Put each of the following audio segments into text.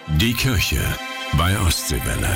Die Kirche bei Ostseewelle.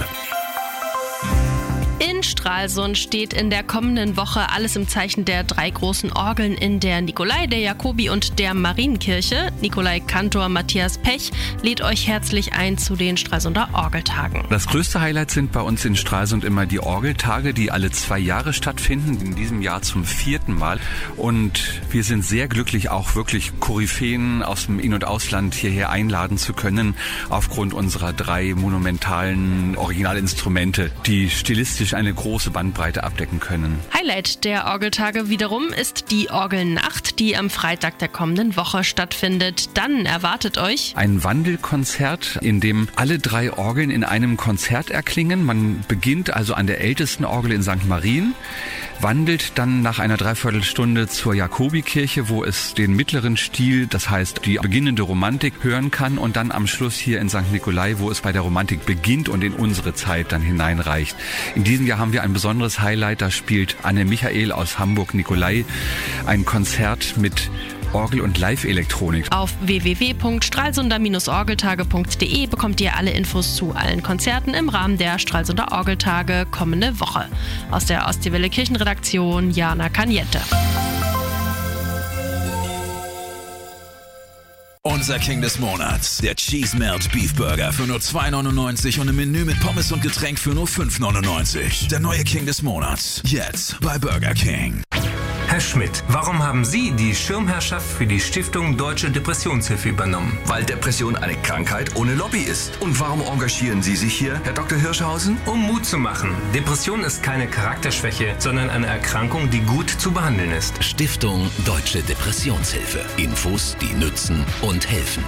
In Stralsund steht in der kommenden Woche alles im Zeichen der 3 großen Orgeln in der Nikolai-, der Jakobi- und der Marienkirche. Nikolai-Kantor Matthias Pech lädt euch herzlich ein zu den Stralsunder Orgeltagen. Das größte Highlight sind bei uns in Stralsund immer die Orgeltage, die alle 2 Jahre stattfinden, in diesem Jahr zum 4. Mal. Und wir sind sehr glücklich, auch wirklich Koryphäen aus dem In- und Ausland hierher einladen zu können, aufgrund unserer 3 monumentalen Originalinstrumente, die stilistisch eine große Bandbreite abdecken können. Highlight der Orgeltage wiederum ist die Orgelnacht, die am Freitag der kommenden Woche stattfindet. Dann erwartet euch ein Wandelkonzert, in dem alle 3 Orgeln in einem Konzert erklingen. Man beginnt also an der ältesten Orgel in St. Marien, wandelt dann nach einer Dreiviertelstunde zur Jakobikirche, wo es den mittleren Stil, das heißt die beginnende Romantik, hören kann, und dann am Schluss hier in St. Nikolai, wo es bei der Romantik beginnt und in unsere Zeit dann hineinreicht. In diesem Jahr haben wir ein besonderes Highlight, da spielt Anne Michael aus Hamburg-Nikolai ein Konzert mit Orgel- und Live-Elektronik. Auf www.stralsunder-orgeltage.de bekommt ihr alle Infos zu allen Konzerten im Rahmen der Stralsunder Orgeltage kommende Woche. Aus der Ostseewelle Kirchenredaktion Jana Kaniette. Unser King des Monats, der Cheese Melt Beef Burger für nur 2,99 und ein Menü mit Pommes und Getränk für nur 5,99. Der neue King des Monats, jetzt bei Burger King. Herr Schmidt, warum haben Sie die Schirmherrschaft für die Stiftung Deutsche Depressionshilfe übernommen? Weil Depression eine Krankheit ohne Lobby ist. Und warum engagieren Sie sich hier, Herr Dr. Hirschhausen? Um Mut zu machen. Depression ist keine Charakterschwäche, sondern eine Erkrankung, die gut zu behandeln ist. Stiftung Deutsche Depressionshilfe. Infos, die nützen und helfen.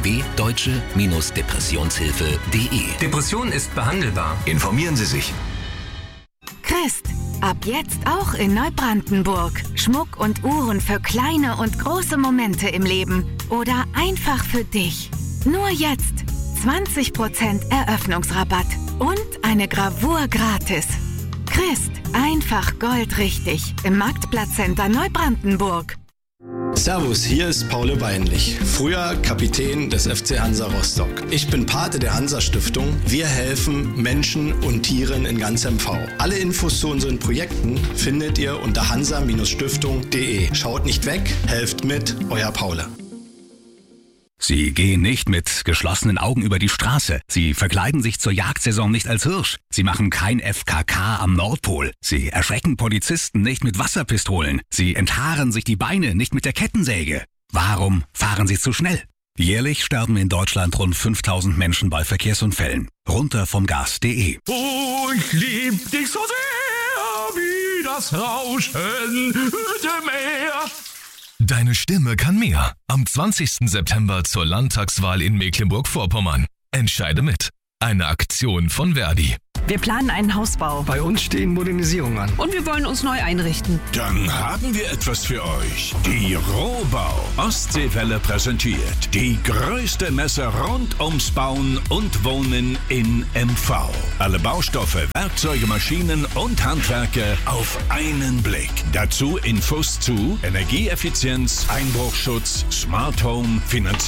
www.deutsche-depressionshilfe.de. Depression ist behandelbar. Informieren Sie sich. Christ, ab jetzt auch in Neubrandenburg. Schmuck und Uhren für kleine und große Momente im Leben. Oder einfach für dich. Nur jetzt 20% Eröffnungsrabatt und eine Gravur gratis. Christ, einfach goldrichtig im Marktplatzcenter Neubrandenburg. Servus, hier ist Paul Weinlich, früher Kapitän des FC Hansa Rostock. Ich bin Pate der Hansa-Stiftung. Wir helfen Menschen und Tieren in ganz MV. Alle Infos zu unseren Projekten findet ihr unter hansa-stiftung.de. Schaut nicht weg, helft mit, euer Paul. Sie gehen nicht mit geschlossenen Augen über die Straße. Sie verkleiden sich zur Jagdsaison nicht als Hirsch. Sie machen kein FKK am Nordpol. Sie erschrecken Polizisten nicht mit Wasserpistolen. Sie enthaaren sich die Beine nicht mit der Kettensäge. Warum fahren Sie zu schnell? Jährlich sterben in Deutschland rund 5000 Menschen bei Verkehrsunfällen. Runter vom Gas.de. Oh, ich lieb dich so sehr, wie das Rauschen der Meer. Deine Stimme kann mehr. Am 20. September zur Landtagswahl in Mecklenburg-Vorpommern. Entscheide mit. Eine Aktion von Verdi. Wir planen einen Hausbau. Bei uns stehen Modernisierungen an. Und wir wollen uns neu einrichten. Dann haben wir etwas für euch. Die Rohbau Ostseewelle präsentiert die größte Messe rund ums Bauen und Wohnen in MV. Alle Baustoffe, Werkzeuge, Maschinen und Handwerke auf einen Blick. Dazu Infos zu Energieeffizienz, Einbruchschutz, Smart Home, Finanzierung